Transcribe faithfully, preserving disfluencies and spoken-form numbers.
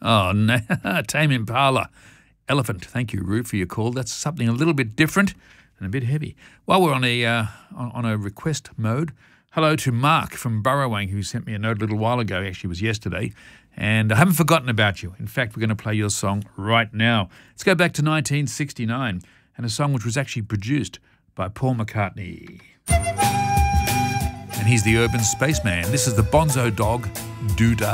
Oh, no. Tame Impala. Elephant. Thank you, Roo, for your call. That's something a little bit different and a bit heavy. While we're on a uh, on, on a request mode, hello to Mark from Burrowang, who sent me a note a little while ago. Actually, it was yesterday. And I haven't forgotten about you. In fact, we're going to play your song right now. Let's go back to nineteen sixty-nine and a song which was actually produced by Paul McCartney. And he's the urban spaceman. This is the Bonzo Dog, Doo-Dah.